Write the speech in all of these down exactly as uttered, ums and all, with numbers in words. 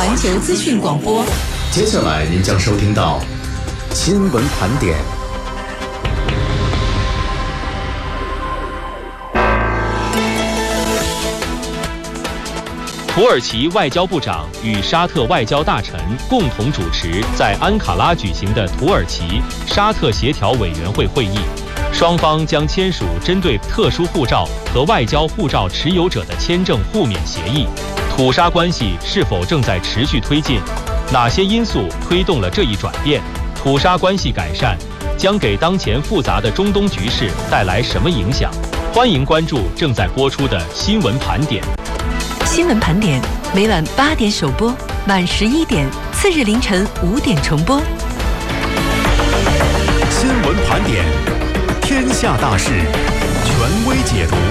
环球资讯广播。 接下来您将收听到新闻盘点。 土耳其外交部长与沙特外交大臣共同主持在安卡拉举行的土耳其沙特协调委员会会议，双方将签署针对特殊护照和外交护照持有者的签证互免协议。土沙关系是否正在持续推进？哪些因素推动了这一转变？土沙关系改善将给当前复杂的中东局势带来什么影响？欢迎关注正在播出的新闻盘点。 新闻盘点每晚八点首播，晚十一点，次日凌晨五点重播。 新闻盘点，天下大事，权威解读。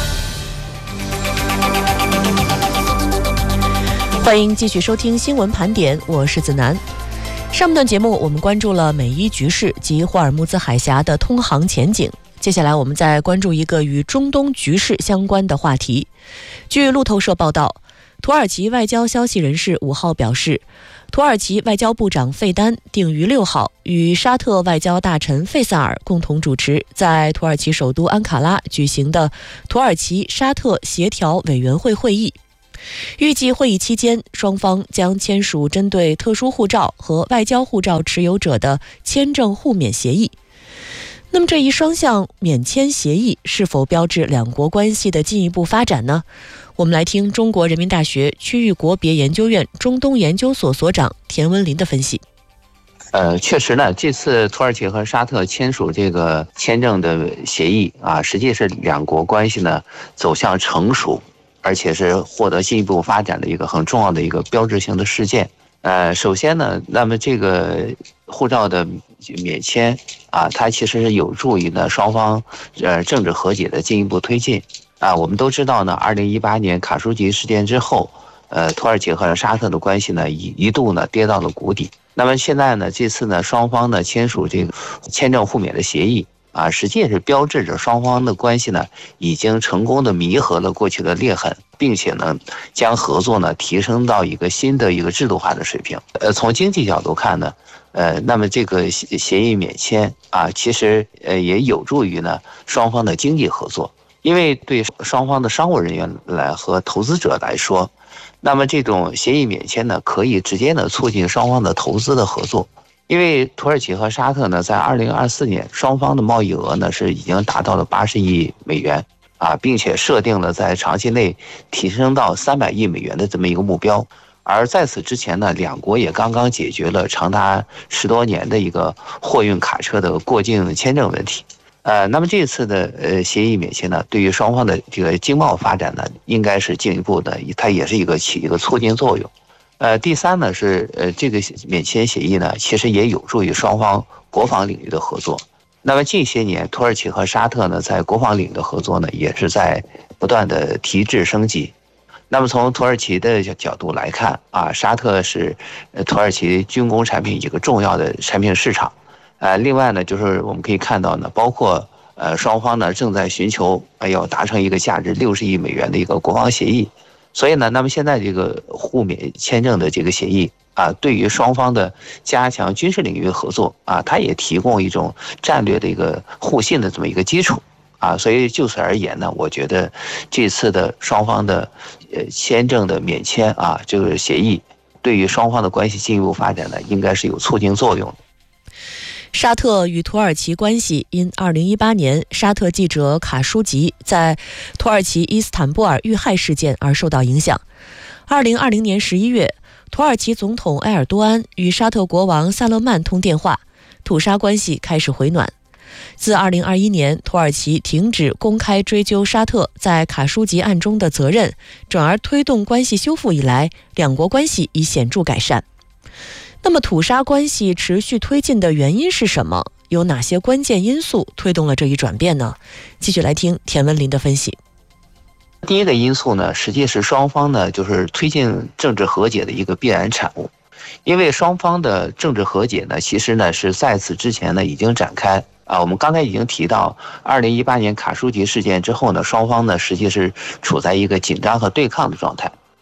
欢迎继续收听新闻盘点，我是子楠。上半段节目我们关注了美伊局势及霍尔木兹海峡的通航前景。接下来我们再关注一个与中东局势相关的话题。据路透社报道，土耳其外交消息人士五号表示，土耳其外交部长费丹定于六号与沙特外交大臣费萨尔共同主持在土耳其首都安卡拉举行的土耳其沙特协调委员会会议。预计会议期间，双方将签署针对特殊护照和外交护照持有者的签证互免协议。那么这一双向免签协议是否标志两国关系的进一步发展呢？我们来听中国人民大学区域国别研究院中东研究所所长田文林的分析。 呃，确实呢，这次土耳其和沙特签署这个签证的协议啊，实际是两国关系呢走向成熟，而且是获得进一步发展的一个很重要的一个标志性的事件。呃，首先呢，那么这个护照的免签啊，它其实是有助于呢双方呃政治和解的进一步推进啊。我们都知道呢，二零一八年卡舒吉事件之后，呃，土耳其和沙特的关系呢一一度呢跌到了谷底。那么现在呢，这次呢双方呢签署这个签证互免的协议啊，实际是标志着双方的关系呢已经成功的弥合了过去的裂痕，并且呢将合作呢提升到一个新的一个制度化的水平。呃，从经济角度看呢，呃，那么这个协议免签啊，其实呃也有助于呢双方的经济合作，因为对双方的商务人员来和投资者来说，那么这种协议免签呢可以直接呢促进双方的投资的合作。因为土耳其和沙特呢，在二零二四年双方的贸易额呢是已经达到了八十亿美元啊，并且设定了在长期内提升到三百亿美元的这么一个目标。而在此之前呢，两国也刚刚解决了长达十多年的一个货运卡车的过境签证问题。呃，那么这次的呃协议免签呢，对于双方的这个经贸发展呢，应该是进一步的，它也是一个起一个促进作用。呃，第三呢是呃这个免签协议呢，其实也有助于双方国防领域的合作。那么近些年，土耳其和沙特呢在国防领域的合作呢，也是在不断的提质升级。那么从土耳其的角度来看啊，沙特是呃土耳其军工产品一个重要的产品市场。呃，另外呢，就是我们可以看到呢，包括呃双方呢正在寻求呃要达成一个价值六十亿美元的一个国防协议。所以呢，那么现在这个互免签证的这个协议啊，对于双方的加强军事领域合作啊，它也提供一种战略的一个互信的这么一个基础啊。所以就此而言呢，我觉得这次的双方的呃签证的免签啊，这个协议对于双方的关系进一步发展呢，应该是有促进作用的。 沙特与土耳其关系因二零一八年沙特记者卡舒吉在土耳其伊斯坦布尔遇害事件而受到影响。二零二零年十一月，土耳其总统埃尔多安与沙特国王萨勒曼通电话，土沙关系开始回暖。自二零二一年土耳其停止公开追究沙特在卡舒吉案中的责任，转而推动关系修复以来，两国关系已显著改善。那么土沙关系持续推进的原因是什么？有哪些关键因素推动了这一转变呢？继续来听田文林的分析。 第一个因素呢，实际是双方呢就是推进政治和解的一个必然产物。因为双方的政治和解呢，其实呢是在此之前呢已经展开啊。我们刚才已经提到，二零一八年卡舒吉事件之后呢，双方呢实际是处在一个紧张和对抗的状态。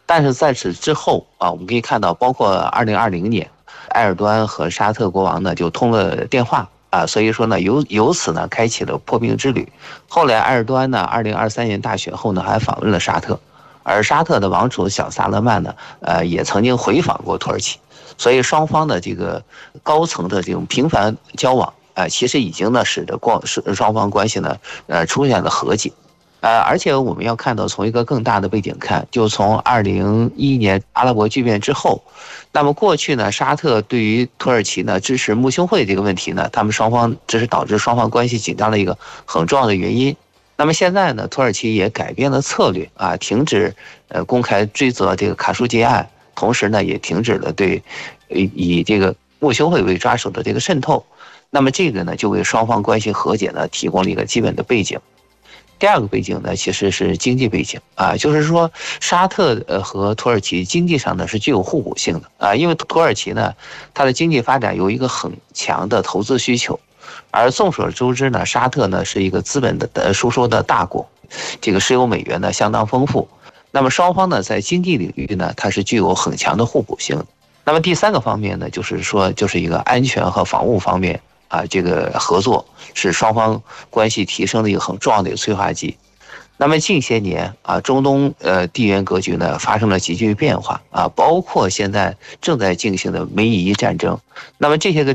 但是在此之后啊，我们可以看到，包括二零二零年，埃尔多安和沙特国王呢就通了电话啊，所以说呢，由由此呢开启了破冰之旅。后来埃尔多安呢，二零二三年大选后呢还访问了沙特，而沙特的王储小萨勒曼呢，呃，也曾经回访过土耳其，所以双方的这个高层的这种频繁交往，啊、呃，其实已经呢使得光使双方关系呢，呃，出现了和解。呃，而且我们要看到，从一个更大的背景看，就从二零一一年阿拉伯巨变之后，那么过去呢，沙特对于土耳其呢支持穆兄会这个问题呢，他们双方这是导致双方关系紧张的一个很重要的原因。那么现在呢，土耳其也改变了策略啊，停止呃公开追责这个卡舒吉案，同时呢也停止了对以这个穆兄会为抓手的这个渗透。那么这个呢，就为双方关系和解呢提供了一个基本的背景。第二个背景呢，其实是经济背景啊，就是说沙特呃和土耳其经济上呢是具有互补性的啊，因为土耳其呢它的经济发展有一个很强的投资需求，而众所周知呢，沙特呢是一个资本的输出的大国，这个石油美元呢相当丰富，那么双方呢在经济领域呢它是具有很强的互补性的。那么第三个方面呢，就是说就是一个安全和防务方面。啊，这个合作是双方关系提升的一个很重要的一个催化剂。那么近些年啊，中东呃地缘格局呢发生了急剧变化啊，包括现在正在进行的美以伊战争。那么这些个